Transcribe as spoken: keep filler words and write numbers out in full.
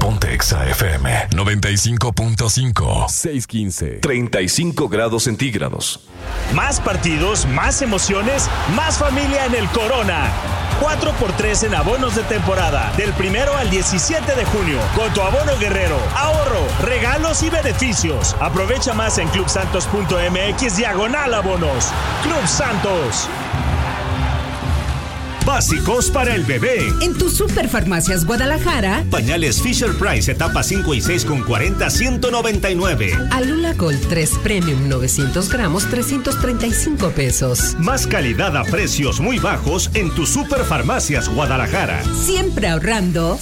Ponte Exa F M noventa y cinco punto cinco. seiscientos quince. treinta y cinco grados centígrados. Más partidos, más emociones, más familia en el Corona. cuatro por tres en abonos de temporada. Del primero al diecisiete de junio. Con tu abono guerrero. Ahorro, regalos y beneficios. Aprovecha más en clubsantos punto m x diagonal abonos. Club Santos. Básicos para el bebé. En tu Superfarmacias Guadalajara. Pañales Fisher Price etapa cinco y seis con cuarenta, ciento noventa y nueve. Alula Gold tres Premium novecientos gramos, trescientos treinta y cinco pesos. Más calidad a precios muy bajos en tu Superfarmacias Guadalajara. Siempre ahorrando,